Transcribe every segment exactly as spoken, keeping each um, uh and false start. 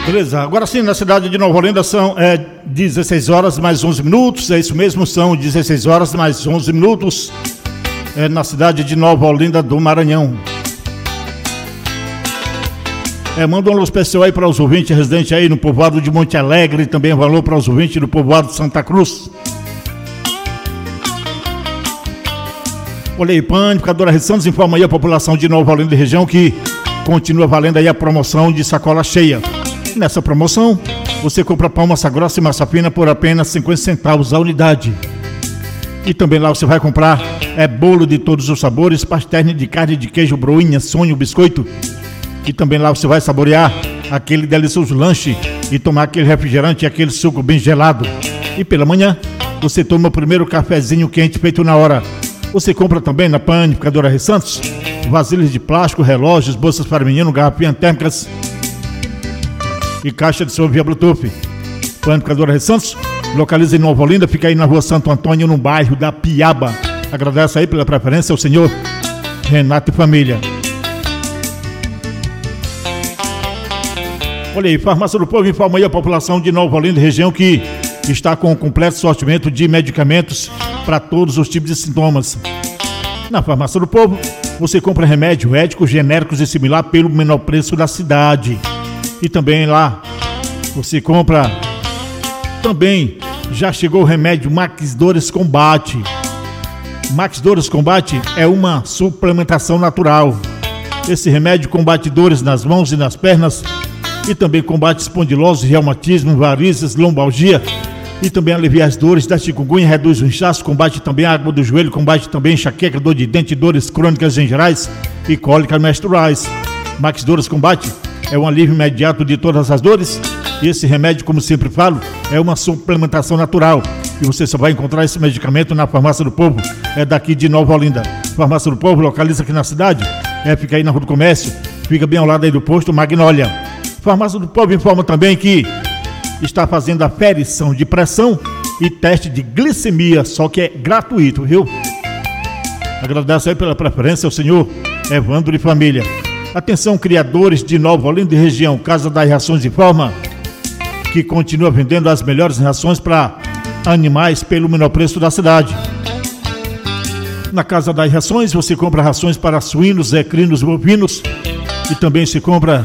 Beleza, agora sim, na cidade de Nova Olinda são é, dezesseis horas mais onze minutos, é isso mesmo, são dezesseis horas mais onze minutos, é, na cidade de Nova Olinda do Maranhão. É, manda um alô especial aí para os ouvintes residentes aí no povoado de Monte Alegre, também um alô para os ouvintes do povoado de Santa Cruz. Olha aí, Panificadora Rede Santos informa aí a população de Nova Olinda e região que continua valendo aí a promoção de sacola cheia. Nessa promoção, você compra pão, massa grossa e massa fina por apenas cinquenta centavos a unidade. E também lá você vai comprar é, bolo de todos os sabores, pastéis de carne, de queijo, broinha, sonho, biscoito. E também lá você vai saborear aquele delicioso lanche e tomar aquele refrigerante e aquele suco bem gelado. E pela manhã, você toma o primeiro cafezinho quente feito na hora. Você compra também na Panificadora Rede Santos vasilhas de plástico, relógios, bolsas para menino, garrafinhas térmicas e caixa de som via Bluetooth. Panificadora Rede Santos localiza em Nova Olinda, fica aí na rua Santo Antônio, no bairro da Piaba. Agradece aí pela preferência ao senhor Renato e família. Olha aí, Farmácia do Povo informa aí a população de Nova Olinda e região que está com um completo sortimento de medicamentos para todos os tipos de sintomas. Na Farmácia do Povo, você compra remédio éticos, genéricos e similar pelo menor preço da cidade. E também lá, você compra, também já chegou o remédio Max Dores Combate. Max Dores Combate é uma suplementação natural. Esse remédio combate dores nas mãos e nas pernas e também combate espondilose, reumatismo, varizes, lombalgia e também alivia as dores da chikungunya, reduz o inchaço, combate também a água do joelho, combate também enxaqueca, dor de dente, dores crônicas em gerais e cólicas menstruais. Max Dores Combate é um alívio imediato de todas as dores e esse remédio, como sempre falo, é uma suplementação natural e você só vai encontrar esse medicamento na Farmácia do Povo, é daqui de Nova Olinda. Farmácia do Povo localiza aqui na cidade, é, fica aí na Rua do Comércio, fica bem ao lado aí do posto Magnólia. Farmácia do Povo informa também que está fazendo aferição de pressão e teste de glicemia, só que é gratuito, viu? Agradeço aí pela preferência ao senhor Evandro e família. Atenção, criadores de Nova Olinda e região, Casa das Rações informa que continua vendendo as melhores rações para animais pelo menor preço da cidade. Na Casa das Rações você compra rações para suínos, equinos, bovinos e também se compra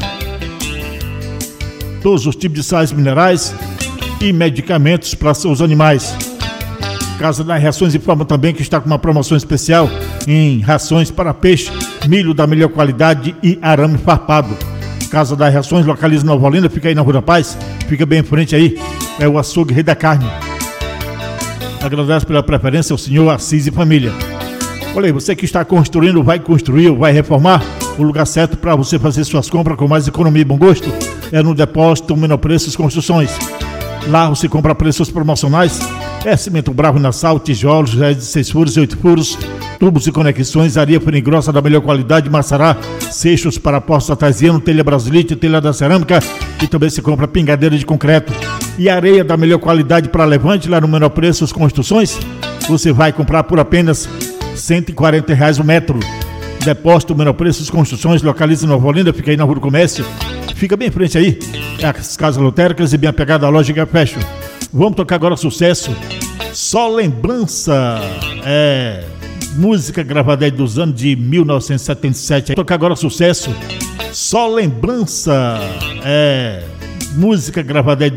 todos os tipos de sais minerais e medicamentos para seus animais. Casa das Rações informa também que está com uma promoção especial em rações para peixe, milho da melhor qualidade e arame farpado. Casa das Rações localiza em Nova Olinda, fica aí na Rua da Paz, fica bem em frente aí, é o açougue Rei da Carne. Agradeço pela preferência ao senhor Assis e família. Olha aí, você que está construindo, vai construir ou vai reformar, o lugar certo para você fazer suas compras com mais economia e bom gosto é no Depósito Menor Preços Construções. Lá você compra preços promocionais, é cimento bravo na sal, tijolos, de seis furos e oito furos, tubos e conexões, areia fina e grossa da melhor qualidade, maçará, seixos para postos artesiano, telha brasilite, telha da cerâmica e também se compra pingadeira de concreto. E areia da melhor qualidade para levante, lá no Menor Preços Construções, você vai comprar por apenas cento e quarenta reais o metro. Depósito Menor Preços Construções, localiza em Nova Olinda, fica aí na Rua do Comércio, fica bem em frente aí, as casas lotéricas e bem apegada à loja Fashion. Vamos tocar agora sucesso, Só Lembrança, é, música gravada aí dos anos de mil novecentos e setenta e sete. Vamos tocar agora sucesso, Só Lembrança, é, música gravada aí